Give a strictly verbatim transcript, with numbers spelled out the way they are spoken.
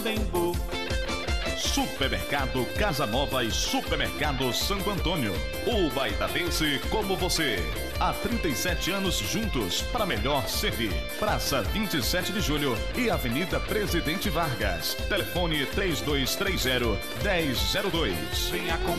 Tempo. Supermercado Casa Nova e Supermercado Santo Antônio. O baitadense como você. Há trinta e sete anos juntos para melhor servir. Praça vinte e sete de Julho e Avenida Presidente Vargas. Telefone três dois três zero, um zero zero dois. Venha com